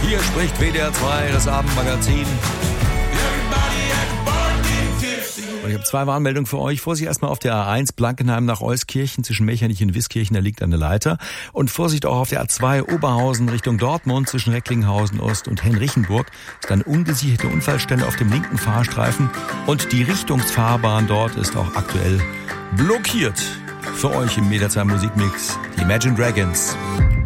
Hier spricht WDR 2, das Abendmagazin. Und ich habe 2 Warnmeldungen für euch. Vorsicht erstmal auf der A1 Blankenheim nach Euskirchen zwischen Mechernich und Wiskirchen, da liegt eine Leiter. Und Vorsicht auch auf der A2 Oberhausen Richtung Dortmund zwischen Recklinghausen Ost und Henrichenburg. Ist eine ungesicherte Unfallstelle auf dem linken Fahrstreifen. Und die Richtungsfahrbahn dort ist auch aktuell blockiert. Für euch im WDR 2 Musikmix die Imagine Dragons.